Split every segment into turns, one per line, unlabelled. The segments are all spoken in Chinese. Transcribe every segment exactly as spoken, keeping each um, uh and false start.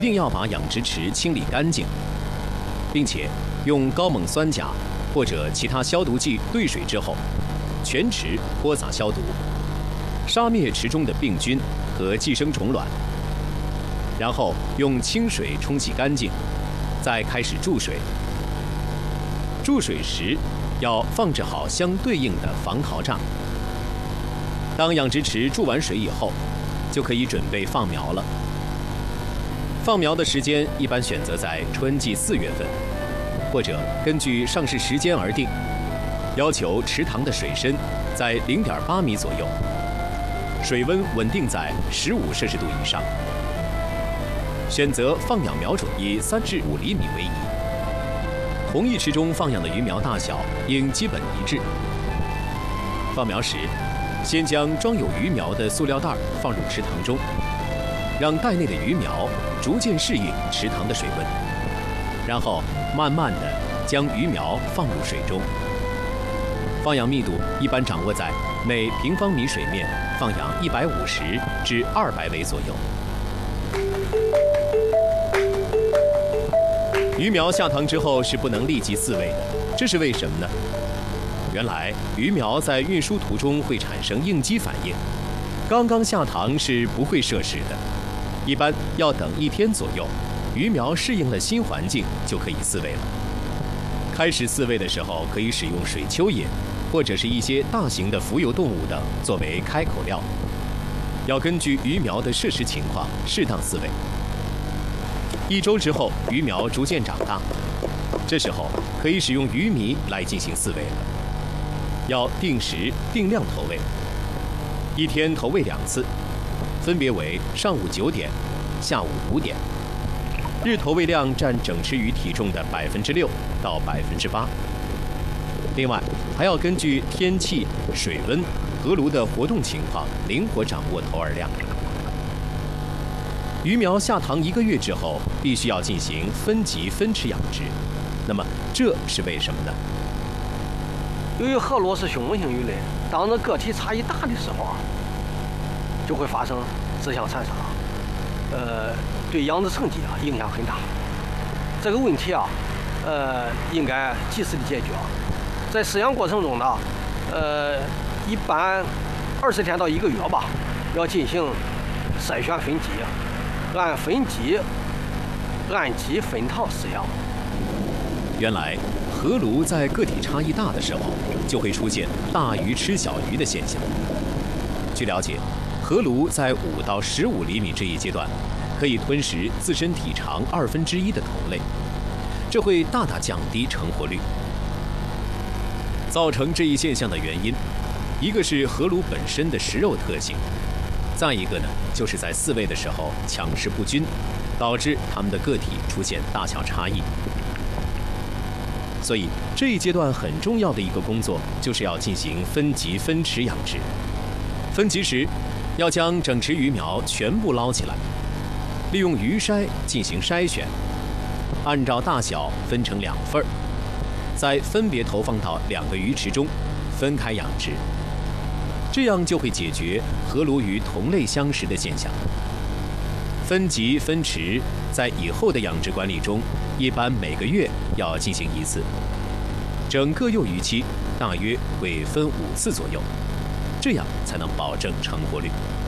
一定要把养殖池清理干净，并且用高锰酸钾或者其他消毒剂兑水之后，全池泼洒消毒，杀灭池中的病菌和寄生虫卵，然后用清水冲洗干净，再开始注水。注水时要放置好相对应的防潮栅。当养殖池注完水以后，就可以准备放苗了。放苗的时间一般选择在春季四月份，或者根据上市时间而定。要求池塘的水深在零点八米左右，水温稳定在十五摄氏度以上。选择放养苗种以三至五厘米为宜。同一池中放养的鱼苗大小应基本一致。放苗时，先将装有鱼苗的塑料袋放入池塘中，让袋内的鱼苗逐渐适应池塘的水温，然后慢慢地将鱼苗放入水中。放养密度一般掌握在每平方米水面放养一百五十至二百尾左右。鱼苗下塘之后是不能立即饲喂的，这是为什么呢？原来鱼苗在运输途中会产生应激反应，刚刚下塘是不会摄食的，一般要等一天左右，鱼苗适应了新环境就可以饲喂了。开始饲喂的时候，可以使用水蚯蚓，或者是一些大型的浮游动物等作为开口料，要根据鱼苗的摄食情况适当饲喂。一周之后，鱼苗逐渐长大，这时候可以使用鱼糜来进行饲喂了。要定时定量投喂，一天投喂两次，分别为上午九点、下午五点。日投喂量占整池鱼体重的百分之六到百分之八。另外，还要根据天气、水温、河鲈的活动情况，灵活掌握投饵量。鱼苗下塘一个月之后，必须要进行分级分池养殖。那么这是为什么呢？
由于河鲈是凶猛性鱼类，当这个体差异大的时候啊，就会发生自相残杀，呃，对养殖成绩啊影响很大。这个问题啊，呃，应该及时的解决。在饲养过程中呢，呃，一般二十天到一个月吧，要进行筛选分级，按分级、按级分套饲养。
原来，河鲈在个体差异大的时候，就会出现大鱼吃小鱼的现象。据了解，河鲈在五到十五厘米这一阶段，可以吞食自身体长二分之一的同类，这会大大降低成活率。造成这一现象的原因，一个是河鲈本身的食肉特性，再一个呢，就是在饲喂的时候抢食不均，导致它们的个体出现大小差异。所以这一阶段很重要的一个工作，就是要进行分级分池养殖。分级时，要将整池鱼苗全部捞起来，利用鱼筛进行筛选，按照大小分成两份儿，再分别投放到两个鱼池中，分开养殖。这样就会解决河鲈鱼同类相食的现象。分级分池在以后的养殖管理中，一般每个月要进行一次，整个幼鱼期大约会分五次左右，这样才能保证成活率。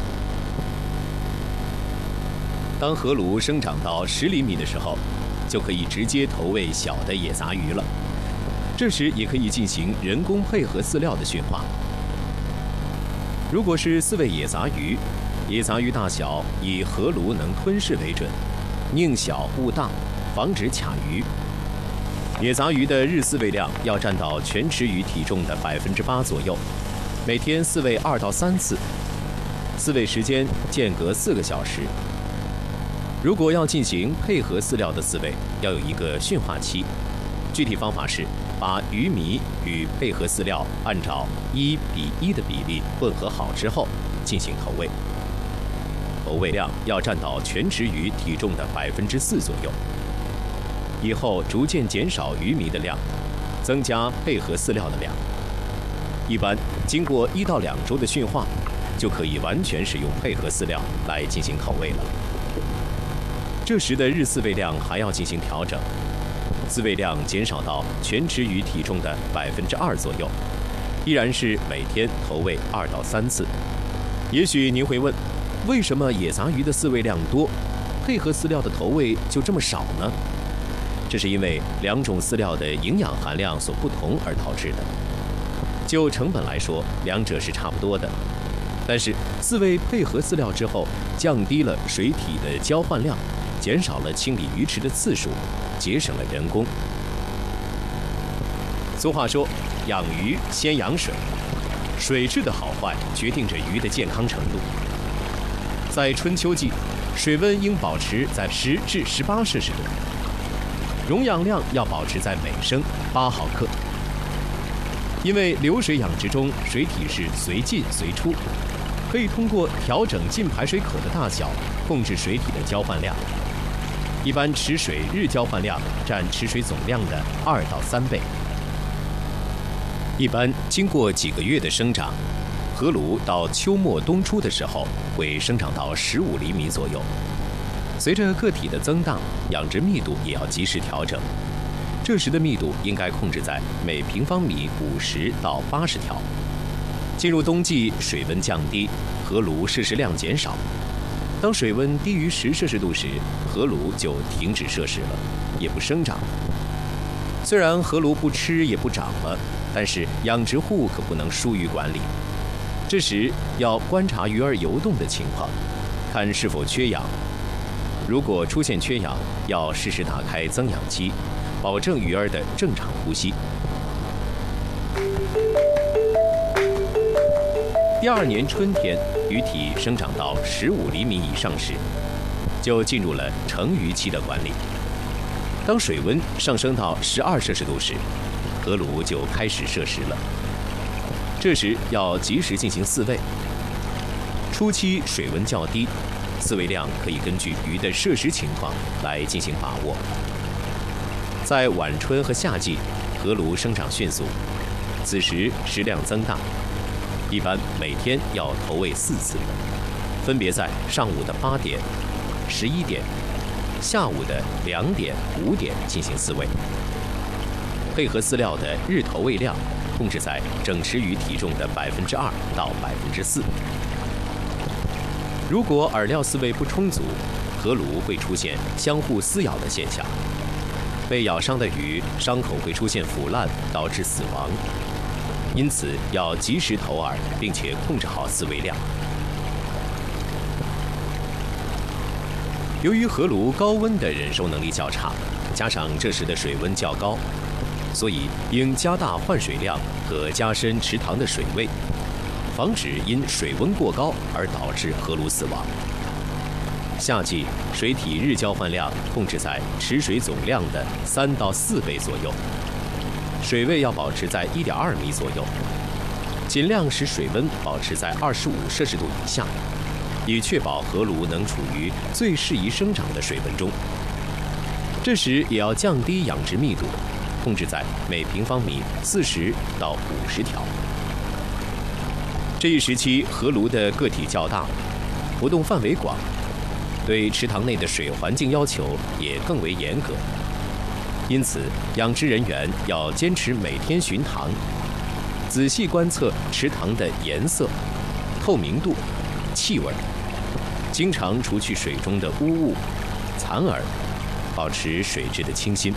当河鲈生长到十厘米的时候，就可以直接投喂小的野杂鱼了。这时也可以进行人工配合饲料的驯化。如果是饲喂野杂鱼，野杂鱼大小以河鲈能吞噬为准，宁小勿大，防止卡鱼。野杂鱼的日饲喂量要占到全池鱼体重的百分之八左右，每天饲喂二到三次，饲喂时间间隔四个小时。如果要进行配合饲料的饲喂，要有一个驯化期。具体方法是把鱼糜与配合饲料按照一比一的比例混合好之后进行投喂。投喂量要占到全池鱼体重的百分之四左右。以后逐渐减少鱼糜的量，增加配合饲料的量。一般经过一到两周的驯化，就可以完全使用配合饲料来进行投喂了。 这时的日饲喂量还要进行调整，饲喂量减少到全池鱼体重的百分之二左右，依然是每天投喂二到三次。也许您会问，为什么野杂鱼的饲喂量多，配合饲料的投喂就这么少呢？这是因为两种饲料的营养含量所不同而导致的。就成本来说，两者是差不多的，但是饲喂配合饲料之后，降低了水体的交换量，减少了清理鱼池的次数，节省了人工。俗话说，养鱼先养水，水质的好坏决定着鱼的健康程度。在春秋季，水温应保持在十至十八摄氏度，溶氧量要保持在每升八毫克。因为流水养殖中水体是随进随出，可以通过调整进排水口的大小，控制水体的交换量。一般池水日交换量占池水总量的二到三倍。一般经过几个月的生长，河鲈到秋末冬初的时候会生长到十五厘米左右。随着个体的增大，养殖密度也要及时调整。这时的密度应该控制在每平方米五十到八十条。进入冬季，水温降低，河鲈摄食量减少。当水温低于十摄氏度时，河鲈就停止摄食了，也不生长。虽然河鲈不吃也不长了，但是养殖户可不能疏于管理。这时要观察鱼儿游动的情况，看是否缺氧。如果出现缺氧，要适时打开增氧机，保证鱼儿的正常呼吸。第二年春天，鱼体生长到十五厘米以上时，就进入了成鱼期的管理。当水温上升到十二摄氏度时，河鲈就开始摄食了。这时要及时进行饲喂。初期水温较低，饲喂量可以根据鱼的摄食情况来进行把握。在晚春和夏季，河鲈生长迅速，此时食量增大，一般每天要投喂四次，分别在上午的八点、十一点、下午的两点、五点进行饲喂。配合饲料的日投喂量控制在整池鱼体重的百分之二到百分之四。如果饵料饲喂不充足，河鲈会出现相互撕咬的现象。被咬伤的鱼伤口会出现腐烂，导致死亡。因此要及时投饵，并且控制好饲喂量。由于河鲈高温的忍受能力较差，加上这时的水温较高，所以应加大换水量和加深池塘的水位，防止因水温过高而导致河鲈死亡。夏季水体日交换量控制在池水总量的三到四倍左右，水位要保持在一点二米左右，尽量使水温保持在二十五摄氏度以下，以确保河鲈能处于最适宜生长的水温中。这时也要降低养殖密度，控制在每平方米四十到五十条。这一时期河鲈的个体较大，活动范围广，对池塘内的水环境要求也更为严格。因此，养殖人员要坚持每天巡塘，仔细观测池塘的颜色、透明度、气味，经常除去水中的污物、残饵，保持水质的清新。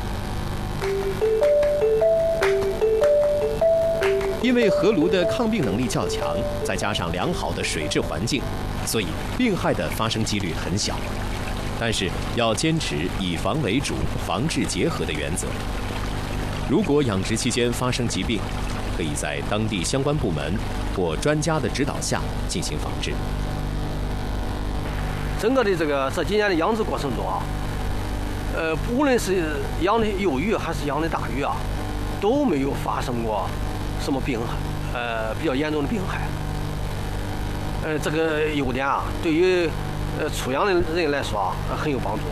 因为河鲈的抗病能力较强，再加上良好的水质环境，所以病害的发生几率很小。但是要坚持以防为主、防治结合的原则。如果养殖期间发生疾病，可以在当地相关部门或专家的指导下进行防治。
整个的这个这几年的养殖过程中啊，呃，无论是养的幼鱼还是养的大鱼啊，都没有发生过什么病害，呃，比较严重的病害。呃，这个优点啊，对于呃出养的人来说啊，很有帮助。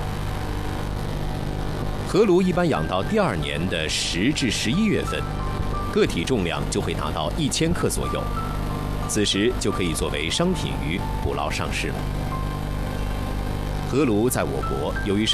河鲈一般养到第二年的十至十一月份，个体重量就会达到一千克左右，此时就可以作为商品鱼捕捞上市了。 河鲈在我国由于受